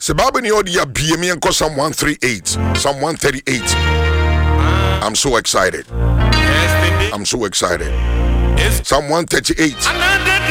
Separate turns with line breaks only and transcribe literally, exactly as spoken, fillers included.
Se Bible ni odi ya B M N Psalm one thirty-eight. Psalm one thirty-eight. I'm so excited. I'm so excited. Psalm one thirty-eight.